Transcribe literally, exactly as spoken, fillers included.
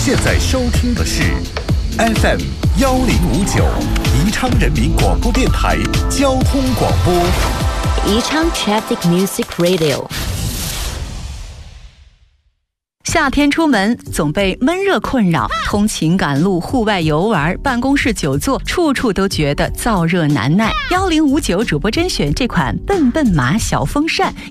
现在收听的是 F M 幺零五九宜昌人民广播电台交通广播， 宜昌 Traffic Music Radio。 夏天出门总被闷热困扰，通勤赶路、户外游玩、办公室久坐，处处都觉得燥热难耐。幺零五九主播甄选这款笨笨马小风扇，